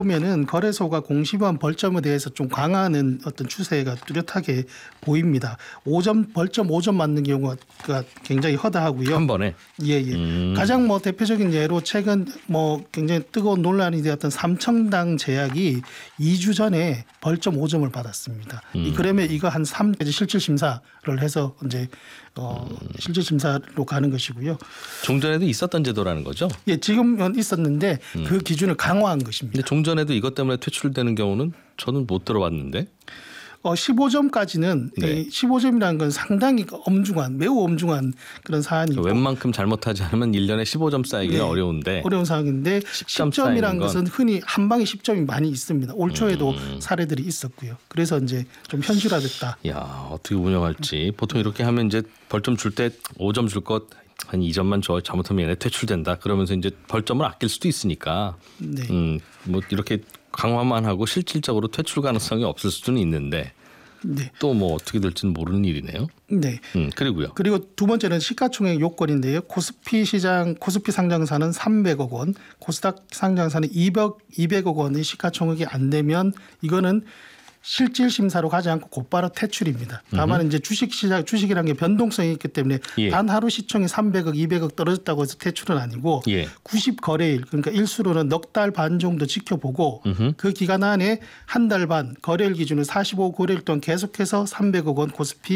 보면은 거래소가 공시범 벌점에 대해서 좀 강화하는 어떤 추세가 뚜렷하게 보입니다. 5점 벌점 5점 맞는 경우가 굉장히 허다하고요. 한 번에. 예. 가장 대표적인 예로 최근 굉장히 뜨거운 논란이 되었던 삼청당 제약이 2주 전에 벌점 5점을 받았습니다. 그러면 이거 한 3 실질 심사를 해서 이제 실질 심사로 가는 것이고요. 종전에도 있었던 제도라는 거죠? 예, 지금은 있었는데 그 기준을 강화한 것입니다. 근데 종전에도 이것 때문에 퇴출되는 경우는 저는 못 들어봤는데. 15점까지는 네. 15점이라는 건 상당히 매우 엄중한 그런 사안이고 웬만큼 잘못하지 않으면 1년에 15점 쌓이기는 어려운데. 어려운 상황인데 10점이라는 것은 흔히 한 방에 10점이 많이 있습니다. 올 초에도 사례들이 있었고요. 그래서 이제 좀 현실화됐다. 야, 어떻게 운영할지. 보통 이렇게 하면 이제 벌점 줄 때 5점 줄 것 한 2점만 줘. 잘못하면 얘네 퇴출된다. 그러면서 이제 벌점을 아낄 수도 있으니까. 네. 이렇게 강화만 하고 실질적으로 퇴출 가능성이 없을 수는 있는데 네. 또 어떻게 될지는 모르는 일이네요. 네. 그리고요. 그리고 두 번째는 시가총액 요건인데요. 코스피 상장사는 300억 원, 코스닥 상장사는 200억 원의 시가총액이 안 되면 이거는 실질 심사로 가지 않고 곧바로 퇴출입니다. 다만 이제 주식이라는 게 변동성이 있기 때문에 단 하루 시총이 300억, 200억 떨어졌다고 해서 퇴출은 아니고 90거래일 그러니까 일수로는 넉 달 반 정도 지켜보고 그 기간 안에 한 달 반 거래일 기준으로 45거래일 동안 계속해서 300억 원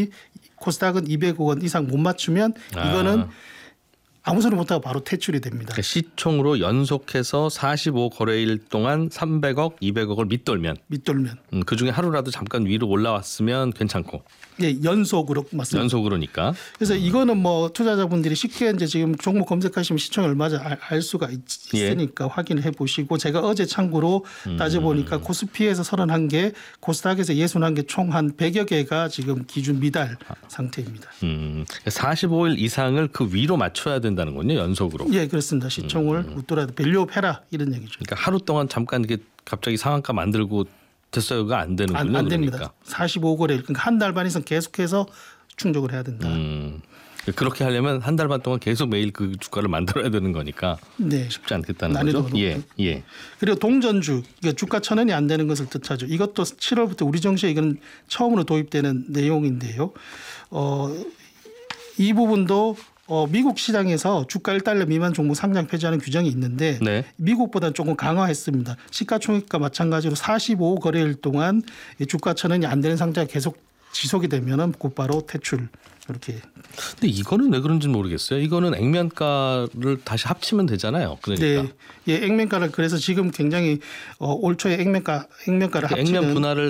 코스닥은 200억 원 이상 못 맞추면 이거는 아무 소리 못하고 바로 퇴출이 됩니다. 그러니까 시총으로 연속해서 45거래일 동안 300억, 200억을 밑돌면. 그중에 하루라도 잠깐 위로 올라왔으면 괜찮고. 예, 연속으로 맞습니다. 연속으로니까. 그래서 이거는 투자자분들이 쉽게 이제 지금 종목 검색하시면 시총이 얼마인지 알 수가 있으니까 확인을 해보시고 제가 어제 참고로 따져보니까 코스피에서 31개, 코스닥에서 61개 총 한 100여 개가 지금 기준 미달 상태입니다. 45일 이상을 그 위로 맞춰야 된다는군요. 연속으로. 예, 그렇습니다. 시총을 웃돌아도 밸류해라 이런 얘기죠. 그러니까 하루 동안 잠깐 이렇게 갑자기 상한가 만들고 됐어요가 안 되는군요. 안 됩니다. 45거래일 그러니까 한 달 반 이상 계속해서 충족을 해야 된다. 그렇게 하려면 한 달 반 동안 계속 매일 그 주가를 만들어야 되는 거니까 쉽지 않겠다는 거죠. 예. 그리고 동전주 주가 1,000원이 안 되는 것을 뜻하죠. 이것도 7월부터 우리 정시에 이건 처음으로 도입되는 내용인데요. 이 부분도 미국 시장에서 주가 1달러 미만 종목 상장 폐지하는 규정이 있는데 미국보다는 조금 강화했습니다. 시가총액과 마찬가지로 45거래일 동안 주가 1,000원이 안 되는 상장이 계속 지속이 되면 곧바로 퇴출 이렇게. 근데 이거는 왜 그런지 모르겠어요. 이거는 액면가를 다시 합치면 되잖아요. 그러니까. 네, 액면가를 그래서 지금 굉장히 올 초에 액면가를 합치는 액면 분할을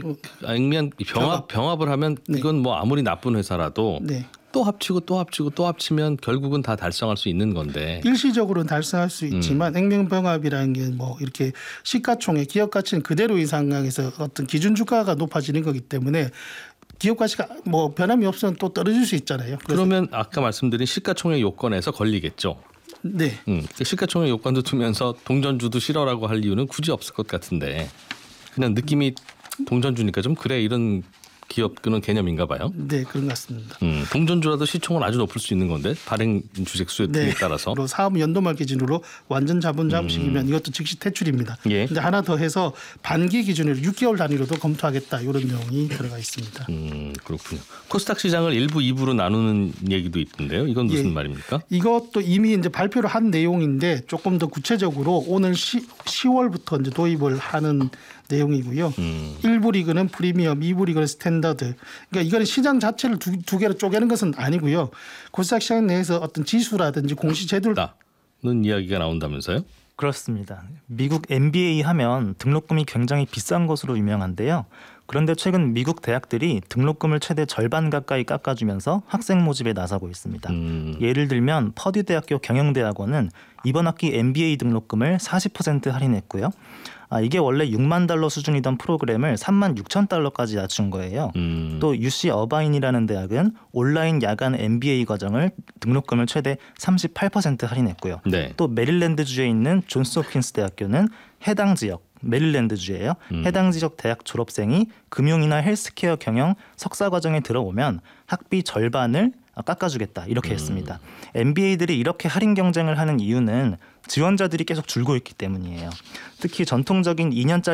병합을 하면 이건 아무리 나쁜 회사라도. 또 합치고 또 합치고 또 합치면 결국은 다 달성할 수 있는 건데 일시적으로는 달성할 수 있지만 액면병합이라는 게 이렇게 시가총액 기업 가치는 그대로인 상황에서 어떤 기준 주가가 높아지는 거기 때문에 기업 가치가 변함이 없으면 또 떨어질 수 있잖아요. 그러면 아까 말씀드린 시가총액 요건에서 걸리겠죠. 네. 시가총액 요건도 두면서 동전주도 싫어라고 할 이유는 굳이 없을 것 같은데 그냥 느낌이 동전주니까 좀 그래 이런 기업 그런 개념인가 봐요. 네, 그런 것 같습니다. 동전주라도 시총은 아주 높을 수 있는 건데 발행 주식 수에 따라서. 사업 연도말 기준으로 완전 자본 잠식이면 이것도 즉시 퇴출입니다. 그런데 하나 더 해서 반기 기준으로 6개월 단위로도 검토하겠다 이런 내용이 들어가 있습니다. 그렇군요. 코스닥 시장을 1부, 2부로 나누는 얘기도 있던데요. 이건 무슨 말입니까? 이것도 이미 이제 발표를 한 내용인데 조금 더 구체적으로 오늘 10월부터 이제 도입을 하는 내용이고요. 1부 리그는 프리미엄, 2부 리그는 스탠다드. 그러니까 이거는 시장 자체를 두 개로 쪼개는 것은 아니고요. 코스닥 시장 내에서 어떤 지수라든지 공시 제도를 는 이야기가 나온다면서요? 그렇습니다. 미국 MBA 하면 등록금이 굉장히 비싼 것으로 유명한데요. 그런데 최근 미국 대학들이 등록금을 최대 절반 가까이 깎아주면서 학생 모집에 나서고 있습니다. 예를 들면 퍼듀 대학교 경영대학원은 이번 학기 MBA 등록금을 40% 할인했고요. 이게 원래 6만 달러 수준이던 프로그램을 3만 6천 달러까지 낮춘 거예요. 또 UC 어바인이라는 대학은 온라인 야간 MBA 과정을 등록금을 최대 38% 할인했고요. 또 메릴랜드주에 있는 존스 홉킨스 대학교는 해당 지역 메릴랜드주예요. 해당 지역 대학 졸업생이 금융이나 헬스케어 경영 석사 과정에 들어오면 학비 절반을 깎아주겠다 이렇게 했습니다. MBA들이 이렇게 할인 경쟁을 하는 이유는 지원자들이 계속 줄고 있기 때문이에요. 특히 전통적인 2년짜리